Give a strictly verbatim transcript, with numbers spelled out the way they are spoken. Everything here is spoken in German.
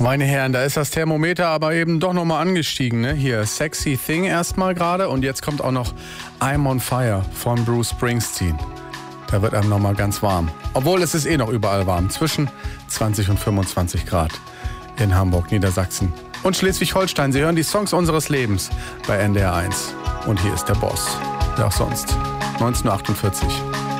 Meine Herren, da ist das Thermometer aber eben doch nochmal angestiegen. Ne? Hier, Sexy Thing erstmal gerade und jetzt kommt auch noch I'm on Fire von Bruce Springsteen. Da wird einem nochmal ganz warm. Obwohl es ist eh noch überall warm. Zwischen zwanzig und fünfundzwanzig Grad in Hamburg, Niedersachsen und Schleswig-Holstein. Sie hören die Songs unseres Lebens bei N D R eins. Und hier ist der Boss. Wer auch sonst. neunzehn Uhr achtundvierzig.